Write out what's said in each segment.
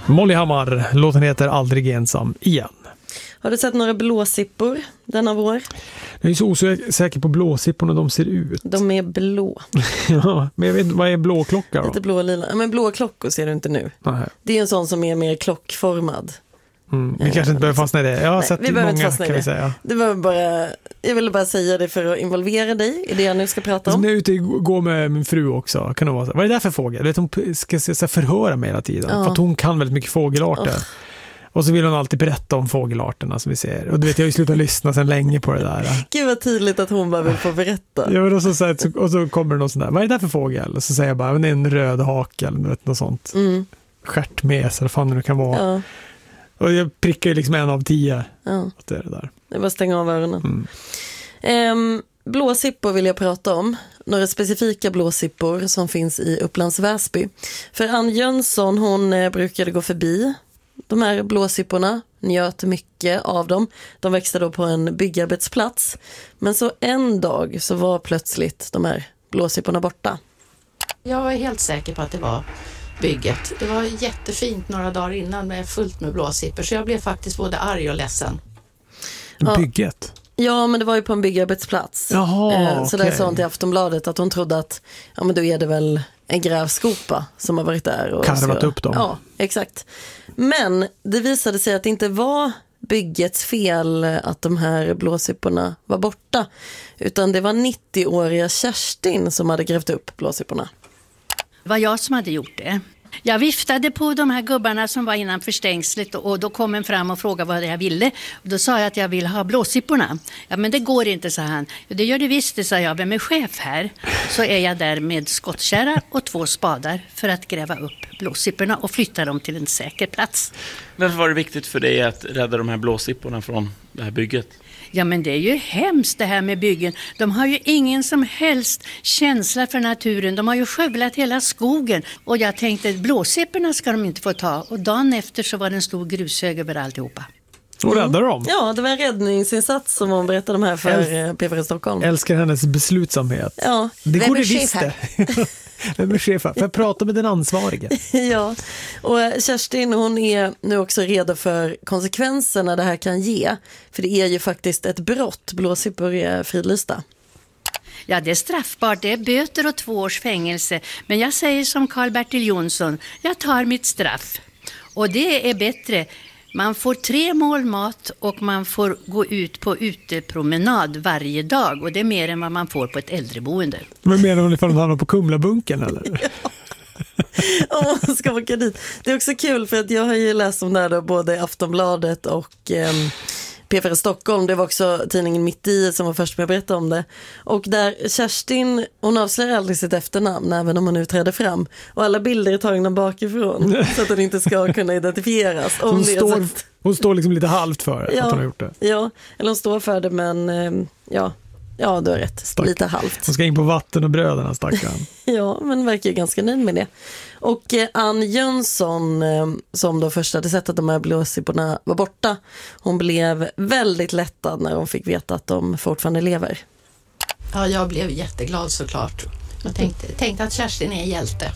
Molly Hammar, låten heter Aldrig ensam igen. Har du sett några blåsippor denna vår? Jag är så osäker på blåsipporna de ser ut. De är blå. Ja, men jag vet inte, vad är blåklocka då? Lite blå och lila. Men blå klockor ser du inte nu. Nej. Det är en sån som är mer klockformad. Vi kanske inte behöver fastna i det. Jag har sett vi behöver många, inte fastna i kan det. vi säga. Det var bara, jag ville bara säga det för att involvera dig i det jag nu ska prata om. När jag är ute och går med min fru också, kan det vara så. Vad är det där för fågel? Vet, hon ska så förhöra mig hela tiden. Ja. För att hon kan väldigt mycket fågelarter. Och så vill hon alltid berätta om fågelarterna som vi ser. Och du vet, jag har ju slutat lyssna sedan länge på det där. Gud vad tydligt att hon bara vill få berätta. Ja, och så kommer det någon sån där. Vad är det där för fågel? Och så säger jag bara, det är en röd hak eller något sånt. Stjärtmes eller fan det kan vara. Ja. Och jag prickar ju liksom 1 av 10. Ja. Det är det där. Det är bara att stänga av öronen. Blåsippor vill jag prata om. Några specifika blåsippor som finns i Upplands Väsby. För Ann Jönsson, hon brukade gå förbi de här blåsipporna, njöt mycket av dem. De växte då på en byggarbetsplats. Men så en dag så var plötsligt de här blåsipporna borta. Jag var helt säker på att det var bygget. Det var jättefint några dagar innan med fullt med blåsippor. Så jag blev faktiskt både arg och ledsen. Bygget? Ja, men det var ju på en byggarbetsplats. Jaha, så där sa hon till Aftonbladet att hon trodde att ja, men då är det väl en grävskopa som har varit där. Och karvat upp dem. Ja, exakt. Men det visade sig att det inte var byggets fel att de här blåsipporna var borta. Utan det var 90-åriga Kerstin som hade grävt upp blåsipporna. Det var jag som hade gjort det. Jag viftade på de här gubbarna som var innanför stängslet och då kom en fram och frågade vad jag ville. Och då sa jag att jag vill ha blåsipporna. Ja, men det går inte, sa han. Det gör det visst, det sa jag. Vem är chef här? Så är jag där med skottkärra och 2 spadar för att gräva upp blåsipporna och flytta dem till en säker plats. Varför var det viktigt för dig att rädda de här blåsipporna från det här bygget? Ja, men det är ju hemskt det här med byggen. De har ju ingen som helst känsla för naturen. De har ju skövlat hela skogen. Och jag tänkte, blåsipporna ska de inte få ta. Och dagen efter så var det en stor grushög över alltihopa. Och räddade dem? Ja, det var en räddningsinsats som hon berättade om här för PFR Stockholm. Älskar hennes beslutsamhet. Ja. Det går det visst det. Vem är chef här? Får jag prata med den ansvarige? Ja, och Kerstin, hon är nu också redo för konsekvenserna det här kan ge. För det är ju faktiskt ett brott. Blåsippor är fridlysta. Ja, det är straffbart. Det är böter och 2 års fängelse. Men jag säger som Karl-Bertil Jonsson, jag tar mitt straff. Och det är bättre. Man får 3 mål mat och man får gå ut på utepromenad varje dag. Och det är mer än vad man får på ett äldreboende. Men menar hon ifall hon hamnar på Kumlabunken eller? Om man ska åka dit. Det är också kul för att jag har ju läst om det här då, både i Aftonbladet och PFR Stockholm. Det var också tidningen Mitt i som var först med att berätta om det. Och där Kerstin, hon avslöjar aldrig sitt efternamn även om hon nu träder fram. Och alla bilder är tagna bakifrån så att hon inte ska kunna identifieras. Hon står liksom lite halvt för att hon har gjort det. Ja, eller hon står för det men ja, du har rätt. Lite halvt. Hon ska in på vatten och bröderna, stackarn. Ja, men verkar ganska nöjd med det. Och Ann Jönsson, som då först hade sett att de här blåsipporna var borta, hon blev väldigt lättad när hon fick veta att de fortfarande lever. Ja, jag blev jätteglad såklart. Jag tänkte att Kerstin är en hjälte.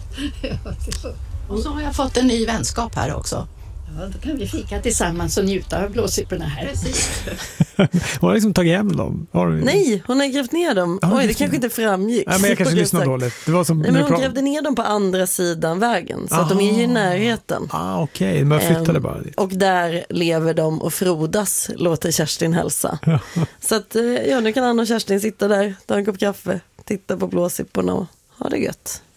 Och så har jag fått en ny vänskap här också. Ja, då kan vi fika tillsammans och njuta av blåsipporna här. Precis. Hon har liksom tagit hem dem. Nej, hon har grävt ner dem. Oj, det kanske inte framgick. Nej, men jag kanske lyssnade dåligt. Det var som nej, men hon grävde ner dem på andra sidan vägen. Så att de är ju i närheten. Okej. Men jag flyttade bara dit. Och där lever de och frodas, låter Kerstin hälsa. Så att nu kan Ann och Kerstin sitta där, ta en kopp kaffe, titta på blåsipporna och ha det gött.